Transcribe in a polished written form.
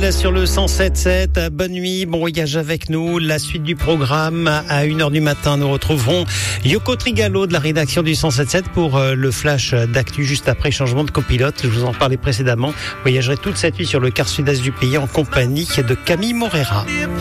Sur le 107.7, bonne nuit, bon voyage avec nous. La suite du programme, à 1h du matin, nous retrouverons Yoko Trigalo de la rédaction du 107.7 pour le flash d'actu juste après changement de copilote. Je vous en parlais précédemment. Vous voyagerez toute cette nuit sur le quart sud-est du pays en compagnie de Camille Morera.